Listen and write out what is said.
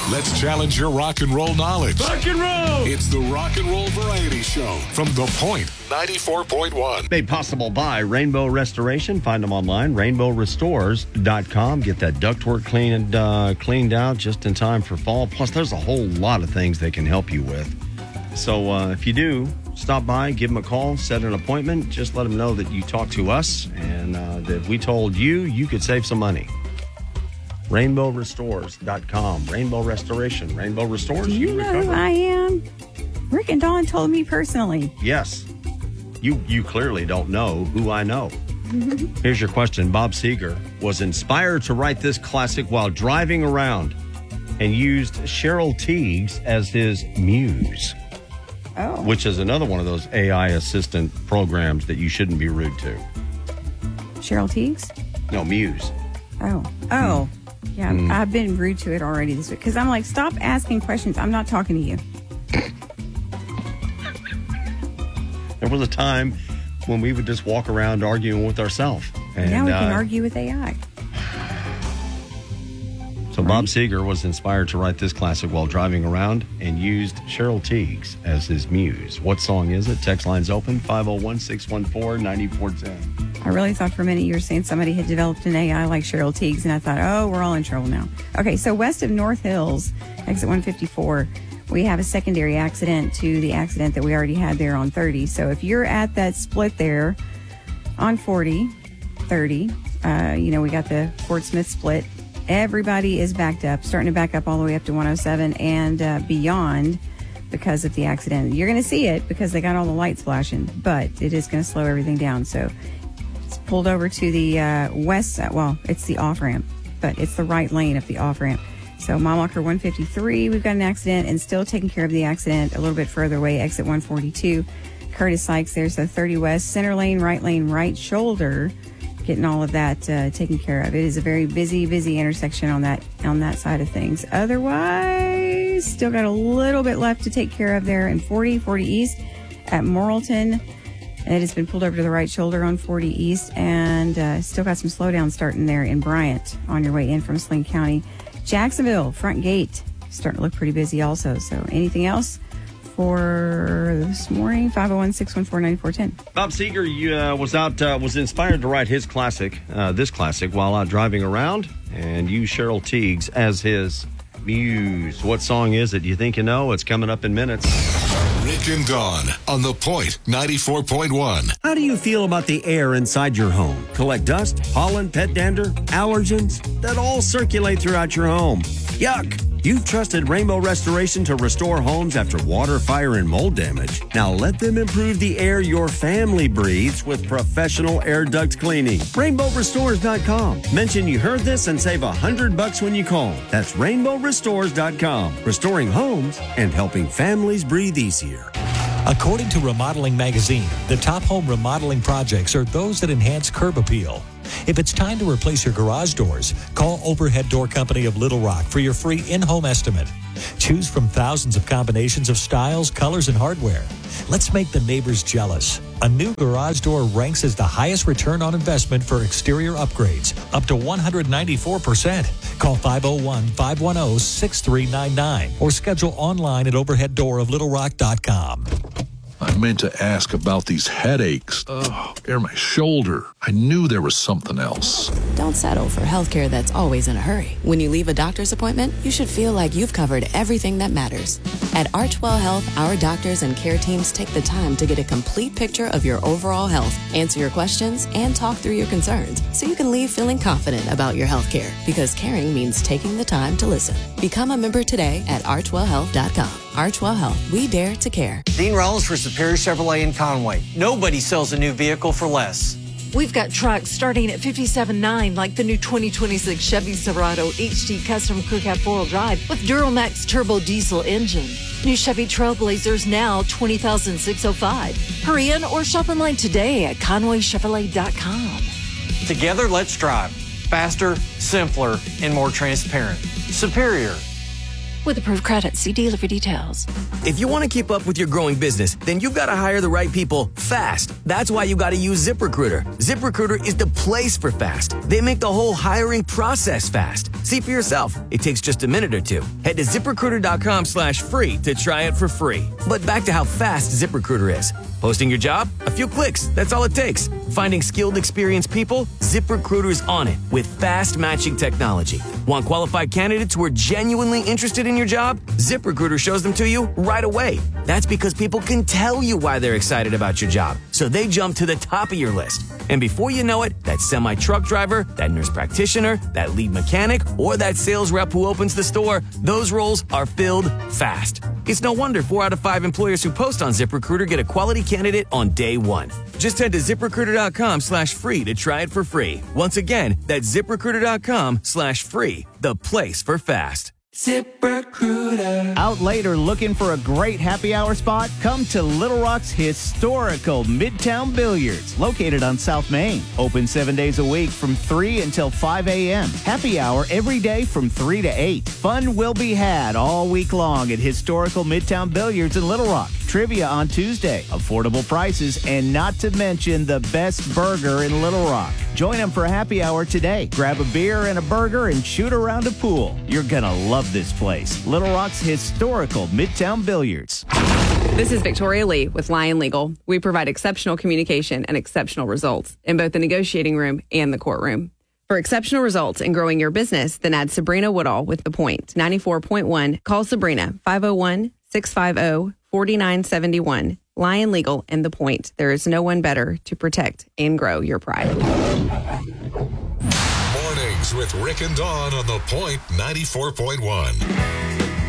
Let's challenge your rock and roll knowledge. Rock and roll! It's the Rock and Roll Variety Show from The Point 94.1. Made possible by Rainbow Restoration. Find them online, rainbowrestores.com. Get that ductwork cleaned out just in time for fall. Plus, there's a whole lot of things they can help you with. So if you do, stop by, give them a call, set an appointment. Just let them know that you talked to us and that we told you you could save some money. RainbowRestores.com. Rainbow Restoration. Rainbow Restores. Do you know recover. who I am? Rick and Dawn told me personally. Yes. You clearly don't know who I know. Here's your question. Bob Seger was inspired to write this classic while driving around and used Cheryl Tiegs as his muse. Oh. Which is another one of those AI assistant programs that you shouldn't be rude to. Cheryl Tiegs? No, Muse. Oh. Yeah, I've been rude to it already this week. Because I'm like, stop asking questions. I'm not talking to you. There was a time when we would just walk around arguing with ourselves. And now we can argue with AI. So Bob Seger was inspired to write this classic while driving around and used Cheryl Tiegs as his muse. What song is it? Text line's open, 501-614-9410. I really thought for a minute you were saying somebody had developed an AI like Cheryl Tiegs, and I thought, oh, we're all in trouble now. Okay, so west of North Hills, exit 154, we have a secondary accident to the accident that we already had there on 30. So if you're at that split there on 30, we got the Fort Smith split. Everybody is backed up, starting to back up all the way up to 107 and beyond because of the accident. You're going to see it because they got all the lights flashing, but it is going to slow everything down. So it's pulled over to the west, it's the off-ramp, but it's the right lane of the off-ramp. So Mile Marker 153, we've got an accident and still taking care of the accident a little bit further away, exit 142. Curtis Sykes there, so 30 west, center lane, right shoulder, getting all of that taken care of. It is a very busy intersection on that side of things. Otherwise, still got a little bit left to take care of there in 40 East at Morrilton. It has been pulled over to the right shoulder on 40 East and still got some slowdown starting there in Bryant on your way in from Sling County. Jacksonville, front gate, starting to look pretty busy also. So anything else for this morning? 501-614-9410. Bob Seger was inspired to write this classic while out driving around and use Cheryl Tiegs as his muse. What song is it? You think you know? It's coming up in minutes. Rick and Dawn on The Point 94.1. How do you feel about the air inside your home? Collect dust, pollen, pet dander, allergens that all circulate throughout your home. Yuck! You've trusted Rainbow Restoration to restore homes after water, fire, and mold damage. Now let them improve the air your family breathes with professional air duct cleaning. RainbowRestores.com. Mention you heard this and save $100 when you call. That's RainbowRestores.com. Restoring homes and helping families breathe easier. According to Remodeling Magazine, the top home remodeling projects are those that enhance curb appeal. If it's time to replace your garage doors, call Overhead Door Company of Little Rock for your free in-home estimate. Choose from thousands of combinations of styles, colors, and hardware. Let's make the neighbors jealous. A new garage door ranks as the highest return on investment for exterior upgrades, up to 194%. Call 501-510-6399 or schedule online at overheaddooroflittlerock.com. I meant to ask about these headaches. My shoulder. I knew there was something else. Don't settle for healthcare that's always in a hurry. When you leave a doctor's appointment, you should feel like you've covered everything that matters. At Archwell Health, our doctors and care teams take the time to get a complete picture of your overall health, answer your questions, and talk through your concerns so you can leave feeling confident about your healthcare. Because caring means taking the time to listen. Become a member today at archwellhealth.com. Archwell Health, we dare to care. Dean Rollins for Superior Chevrolet in Conway. Nobody sells a new vehicle for less. We've got trucks starting at $57,900, like the new 2026 Chevy Silverado HT Custom Crew Cab 4-wheel drive with Duramax Turbo Diesel engine. New Chevy Trailblazers now $20,605. Hurry in or shop online today at ConwayChevrolet.com. Together, let's drive. Faster, simpler, and more transparent. Superior. with approved credit. See dealer for details. If you want to keep up with your growing business, then you've got to hire the right people fast. That's why you got to use ZipRecruiter. ZipRecruiter is the place for fast. They make the whole hiring process fast. See for yourself. It takes just a minute or two. Head to ZipRecruiter.com/free to try it for free. But back to how fast ZipRecruiter is. Posting your job? A few clicks. That's all it takes. Finding skilled, experienced people? ZipRecruiter's on it with fast matching technology. Want qualified candidates who are genuinely interested in your job? ZipRecruiter shows them to you right away. That's because people can tell you why they're excited about your job, so they jump to the top of your list. And before you know it, that semi-truck driver, that nurse practitioner, that lead mechanic, or that sales rep who opens the store, those roles are filled fast. It's no wonder 4 out of 5 employers who post on ZipRecruiter get a quality candidate on day one. Just head to ZipRecruiter.com/free to try it for free. Once again, that's ZipRecruiter.com/free, the place for fast. ZipRecruiter. Out late or looking for a great happy hour spot? Come to Little Rock's historical Midtown Billiards, located on South Main. Open 7 days a week from 3 until 5 a.m. Happy hour every day from 3 to 8. Fun will be had all week long at historical Midtown Billiards in Little Rock. Trivia on Tuesday, affordable prices, and not to mention the best burger in Little Rock. Join them for a happy hour today. Grab a beer and a burger and shoot around a pool. You're gonna love this place. Little Rock's historical Midtown Billiards. This is Victoria Lee with Lion Legal. We provide exceptional communication and exceptional results in both the negotiating room and the courtroom. For exceptional results in growing your business, then add Sabrina Woodall with The Point, 94.1. Call Sabrina, 501-650-4971. Lion Legal and The Point. There is no one better to protect and grow your pride. Mornings with Rick and Dawn on The Point 94.1.